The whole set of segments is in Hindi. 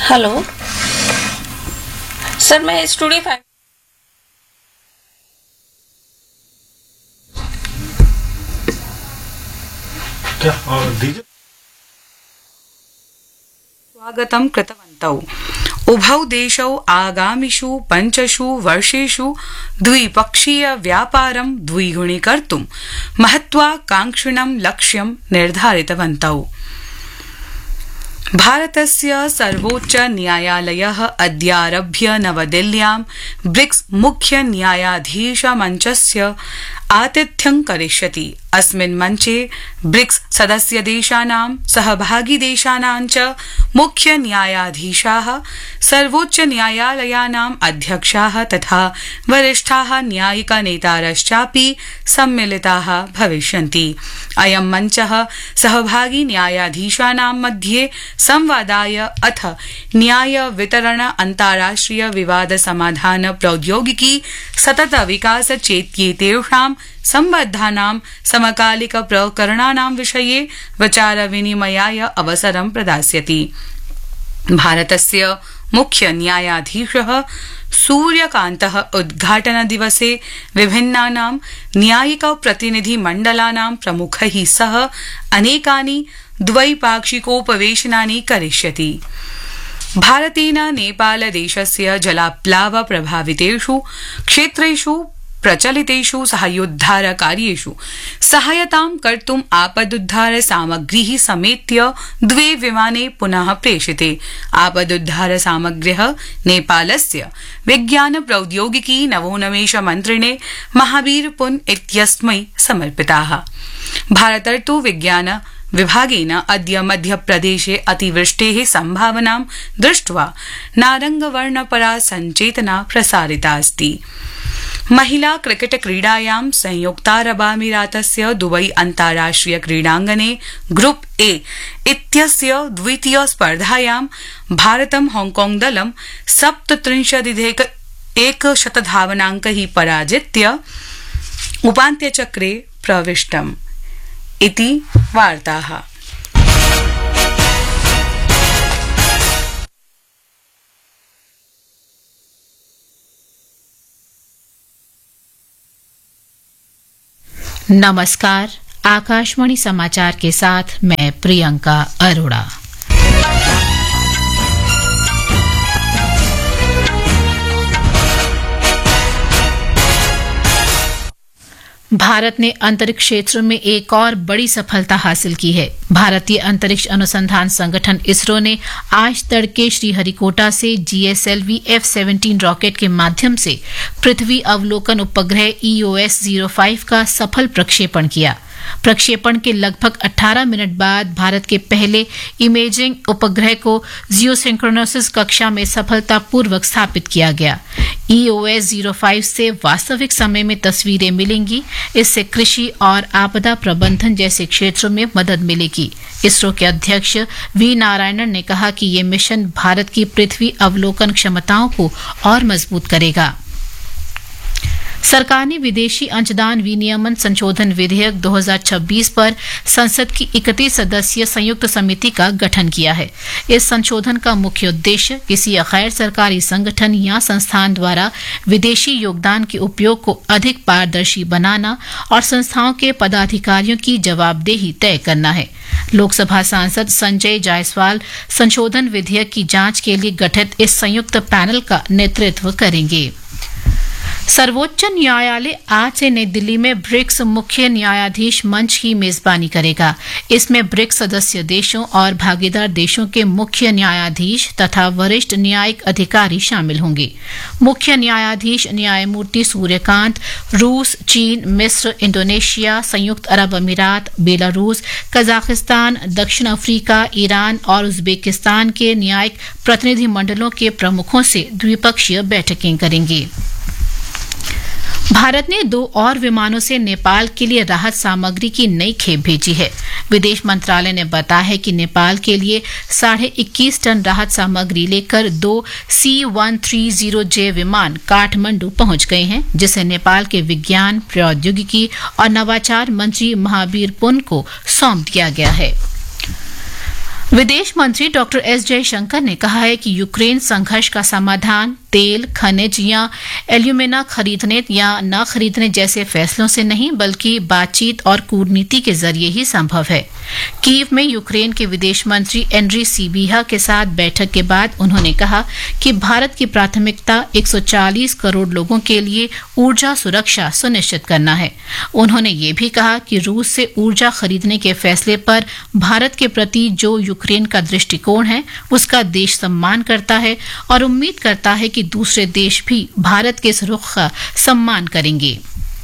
हेलो सर, मैं स्टूडियो 5 क्या दीजिए। स्वागतं कृतवन्तौ। उभौ देशौ आगामिषु 5 वर्षेषु द्विपक्षीय व्यापारं द्विगुणीकर्तुं महत्वाकांक्षिणं लक्ष्यं निर्धारितवन्तौ। भारतस्य सर्वोच्च न्यायालयः अद्यारभ्य नवदिल्ल्यां ब्रिक्स मुख्य न्यायाधीश मञ्चस्य आतिथ्यं करिष्यति। अस्मिन् मञ्चे ब्रिक्स सदस्यदेशानां सहभागिदेशानां च मुख्य न्यायाधीशाः, सर्वोच्च न्यायालयानाम् अध्यक्षाः तथा वरिष्ठाः न्यायिक नेतारश्चापि सम्मिलिताः भविष्यन्ति। अयं मञ्चः सहभागी न्यायाधीशानां मध्ये संवादाय अथ न्याय वितरण अन्ताराष्ट्रिय विवाद समाधान प्रौद्योगिकी सतत विकास चेत्येतेषां सम्बद्धानां समकालिक प्रकरणानां विषये विचार विनिमयाय अवसरं प्रदास्यति। भारतस्य मुख्य न्यायाधीशः सूर्यकान्तः उद्घाटनदिवसे विभिन्नानां न्यायिक प्रतिनिधिमण्डलानां प्रमुखैः सह अनेकानि द्वैपाक्षिकोपवेशनानि करिष्यति। भारतेन नेपालदेशस्य जलाप्लाव प्रभावितेषु क्षेत्रेषु प्रचलितेषु साहाय्योद्धारकार्येषु सहायतां कर्तुं आपदुद्धार सामग्रीः समेत्य 2 विमाने पुनः प्रेषिते। आपदुद्धार सामग्र्यः नेपालस्य विज्ञान प्रौद्योगिकी नवोन्मेष मन्त्रिणे महावीर पुन इत्यस्मै समर्पिताः। भारतर्तु विज्ञान विभागेन अद्य मध्यप्रदेशे अतिवृष्टेः सम्भावनां दृष्ट्वा नारंगवर्णपरा संचेतना प्रसारिता अस्ति। महिला क्रिकेट क्रीडायां संयुक्तारबामीरातस्य दुबई अन्ताराष्ट्रिय क्रीडाङ्गणे ग्रुप ए इत्यस्य द्वितीय स्पर्धायां भारतं हांगकांग दलं 37-100 धावनाङ्कैः पराजित्य उपान्त्यचक्रे प्रविष्टम् इति वार्ताः। नमस्कार, आकाशवाणी समाचार के साथ मैं प्रियंका अरोड़ा। भारत ने अंतरिक्ष क्षेत्र में एक और बड़ी सफलता हासिल की है। भारतीय अंतरिक्ष अनुसंधान संगठन इसरो ने आज तड़के श्रीहरिकोटा से GSLV F-17 रॉकेट के माध्यम से पृथ्वी अवलोकन उपग्रह EOS-05 का सफल प्रक्षेपण किया। प्रक्षेपण के लगभग 18 मिनट बाद भारत के पहले इमेजिंग उपग्रह को जियोसिंक्रोनस कक्षा में सफलतापूर्वक स्थापित किया गया। EOS-05 से वास्तविक समय में तस्वीरें मिलेंगी। इससे कृषि और आपदा प्रबंधन जैसे क्षेत्रों में मदद मिलेगी। इसरो के अध्यक्ष वी नारायणन ने कहा कि ये मिशन भारत की पृथ्वी अवलोकन क्षमताओं को और मजबूत करेगा। सरकार ने विदेशी अंशदान विनियमन संशोधन विधेयक 2026 पर संसद की 31 सदस्यीय संयुक्त समिति का गठन किया है। इस संशोधन का मुख्य उद्देश्य किसी गैर सरकारी संगठन या संस्थान द्वारा विदेशी योगदान के उपयोग को अधिक पारदर्शी बनाना और संस्थाओं के पदाधिकारियों की जवाबदेही तय करना है। लोकसभा सांसद संजय जायसवाल संशोधन विधेयक की जांच के लिए गठित इस संयुक्त पैनल का नेतृत्व करेंगे। सर्वोच्च न्यायालय आज से नई दिल्ली में ब्रिक्स मुख्य न्यायाधीश मंच की मेजबानी करेगा। इसमें ब्रिक्स सदस्य देशों और भागीदार देशों के मुख्य न्यायाधीश तथा वरिष्ठ न्यायिक अधिकारी शामिल होंगे। मुख्य न्यायाधीश न्यायमूर्ति सूर्यकांत रूस, चीन, मिस्र, इंडोनेशिया, संयुक्त अरब अमीरात, बेलारूस, कजाकिस्तान, दक्षिण अफ्रीका, ईरान और उज्बेकिस्तान के न्यायिक प्रतिनिधिमंडलों के प्रमुखों से द्विपक्षीय बैठकें करेंगे। भारत ने 2 और विमानों से नेपाल के लिए राहत सामग्री की नई खेप भेजी है। विदेश मंत्रालय ने बताया है कि नेपाल के लिए 21.5 टन राहत सामग्री लेकर 2 C-130J विमान काठमांडू पहुंच गए हैं, जिसे नेपाल के विज्ञान, प्रौद्योगिकी और नवाचार मंत्री महावीर पुन को सौंप दिया गया है। विदेश मंत्री डॉक्टर एस जयशंकर ने कहा है कि यूक्रेन संघर्ष का समाधान तेल, खनिज या एल्यूमिना खरीदने या न खरीदने जैसे फैसलों से नहीं बल्कि बातचीत और कूटनीति के जरिए ही संभव है। कीव में यूक्रेन के विदेश मंत्री एंड्री सीबीहा के साथ बैठक के बाद उन्होंने कहा कि भारत की प्राथमिकता 140 करोड़ लोगों के लिए ऊर्जा सुरक्षा सुनिश्चित करना है। उन्होंने ये भी कहा कि रूस से ऊर्जा खरीदने के फैसले पर भारत के प्रति जो यूक्रेन का दृष्टिकोण है उसका देश सम्मान करता है और उम्मीद करता है कि दूसरे देश भी भारत के इस रुख का सम्मान करेंगे।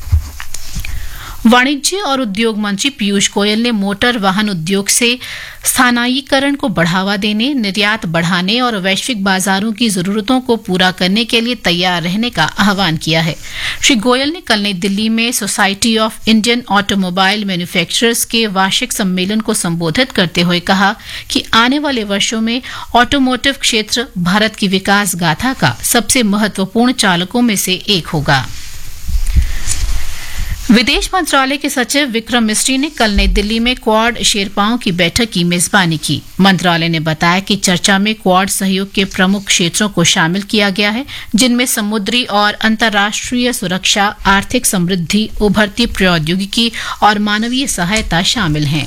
वाणिज्य और उद्योग मंत्री पीयूष गोयल ने मोटर वाहन उद्योग से स्थानीयकरण को बढ़ावा देने, निर्यात बढ़ाने और वैश्विक बाजारों की जरूरतों को पूरा करने के लिए तैयार रहने का आह्वान किया है। श्री गोयल ने कल नई दिल्ली में society of Indian automobile manufacturers के वार्षिक सम्मेलन को संबोधित करते हुए कहा कि आने वाले वर्षों में ऑटोमोटिव क्षेत्र भारत की विकास गाथा का सबसे महत्वपूर्ण चालकों में से एक होगा। विदेश मंत्रालय के सचिव विक्रम मिस्री ने कल नई दिल्ली में क्वाड शेरपाओं की बैठक की मेजबानी की। मंत्रालय ने बताया कि चर्चा में क्वाड सहयोग के प्रमुख क्षेत्रों को शामिल किया गया है, जिनमें समुद्री और अंतर्राष्ट्रीय सुरक्षा, आर्थिक समृद्धि, उभरती प्रौद्योगिकी और मानवीय सहायता शामिल हैं।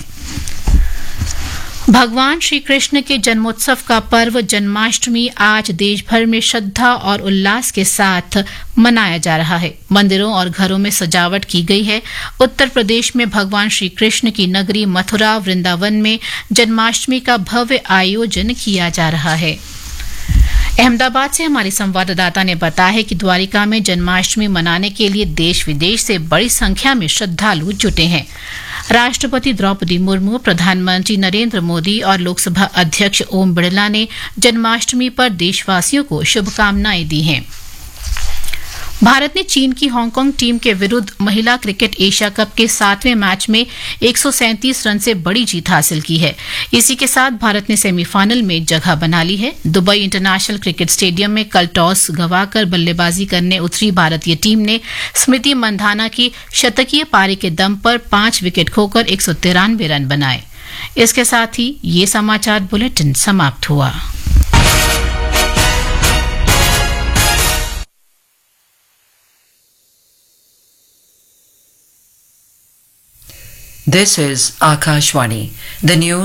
भगवान श्री कृष्ण के जन्मोत्सव का पर्व जन्माष्टमी आज देश भर में श्रद्धा और उल्लास के साथ मनाया जा रहा है। मंदिरों और घरों में सजावट की गई है। उत्तर प्रदेश में भगवान श्री कृष्ण की नगरी मथुरा वृंदावन में जन्माष्टमी का भव्य आयोजन किया जा रहा है। अहमदाबाद से हमारे संवाददाता ने बताया है कि द्वारिका में जन्माष्टमी मनाने के लिए देश विदेश से बड़ी संख्या में श्रद्धालु जुटे हैं। राष्ट्रपति द्रौपदी मुर्मू, प्रधानमंत्री नरेंद्र मोदी और लोकसभा अध्यक्ष ओम बिड़ला ने जन्माष्टमी पर देशवासियों को शुभकामनाएं दी हैं। भारत ने चीन की हांगकांग टीम के विरुद्ध महिला क्रिकेट एशिया कप के 7वें मैच में 137 रन से बड़ी जीत हासिल की है। इसी के साथ भारत ने सेमीफाइनल में जगह बना ली है। दुबई इंटरनेशनल क्रिकेट स्टेडियम में कल टॉस गंवाकर बल्लेबाजी करने उतरी भारतीय टीम ने स्मृति मंधाना की शतकीय पारी के दम पर 5 विकेट खोकर 193 रन बनाए। इसके साथ ही ये समाचार बुलेटिन समाप्त हुआ। This is Akashwani. The news